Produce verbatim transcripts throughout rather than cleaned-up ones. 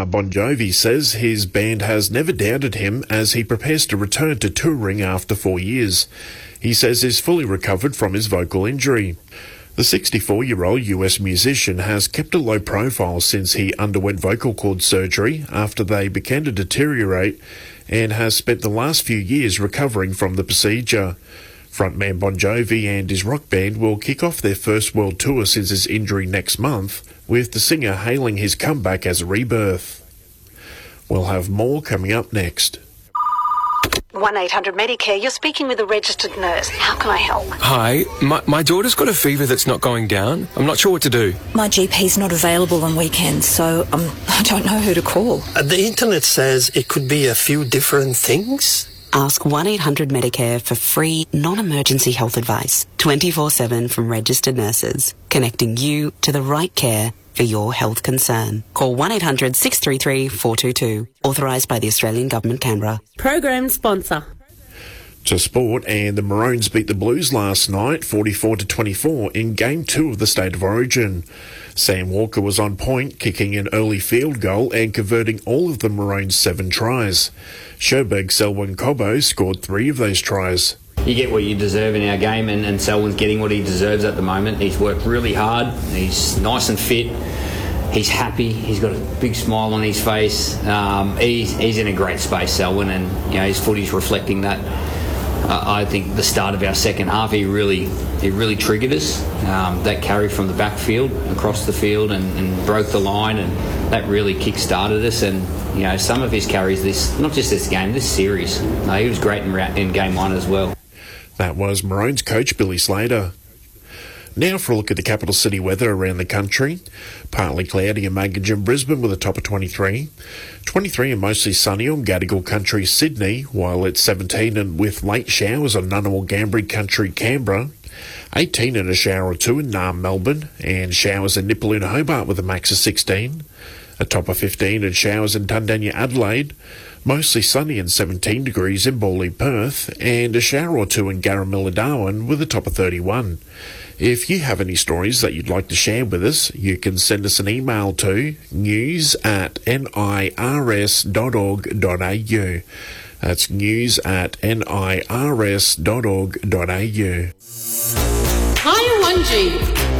Star Bon Jovi says his band has never doubted him as he prepares to return to touring after four years. He says he's fully recovered from his vocal injury. The sixty-four-year-old U S musician has kept a low profile since he underwent vocal cord surgery after they began to deteriorate and has spent the last few years recovering from the procedure. Frontman Bon Jovi and his rock band will kick off their first world tour since his injury next month, with the singer hailing his comeback as a rebirth. We'll have more coming up next. one eight hundred Medicare, you're speaking with a registered nurse. How can I help? Hi, my, my daughter's got a fever that's not going down. I'm not sure what to do. My G P's not available on weekends, so um, I don't know who to call. Uh, the internet says it could be a few different things. Ask one eight hundred Medicare for free, non-emergency health advice, twenty-four seven from registered nurses, connecting you to the right care for your health concern. Call one eight hundred six three three four two two. Authorised by the Australian Government, Canberra. Program sponsor. To sport, and the Maroons beat the Blues last night forty-four to twenty-four in Game two of the State of Origin. Sam Walker was on point, kicking an early field goal and converting all of the Maroons' seven tries. Sherberg Selwyn Cobbo scored three of those tries. You get what you deserve in our game, and, and Selwyn's getting what he deserves at the moment. He's worked really hard. He's nice and fit. He's happy. He's got a big smile on his face. Um, he's, he's in a great space, Selwyn, and you know his footy's reflecting that. Uh, I think the start of our second half, he really he really triggered us. Um, that carry from the backfield across the field and, and broke the line, and that really kick-started us. And you know some of his carries, this not just this game, this series. No, he was great in, in game one as well. That was Maroons coach Billy Slater. Now for a look at the capital city weather around the country. Partly cloudy in Maggage and Brisbane with a top of twenty-three. twenty-three and mostly sunny on Gadigal Country, Sydney, while it's seventeen and with late showers on Ngunnawal Gambri Country, Canberra. eighteen and a shower or two in Naarm, Melbourne, and showers in Nipaluna, Hobart with a max of sixteen. A top of fifteen and showers in Tundanya, Adelaide. Mostly sunny and seventeen degrees in Bawley, Perth, and a shower or two in Garramilla, Darwin with a top of thirty-one. If you have any stories that you'd like to share with us, you can send us an email to news at nirs dot org dot a u. That's news at nirs dot org dot a u. Hi, Wanji.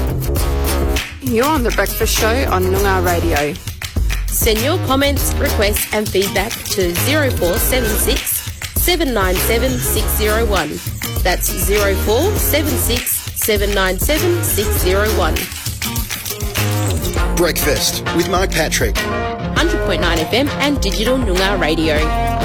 You're on The Breakfast Show on Noongar Radio. Send your comments, requests and feedback to zero four seven six seven nine seven six zero one. That's zero four seven six seven nine seven six zero one. Breakfast with Mark Patrick. one hundred point nine F M and Digital Noongar Radio.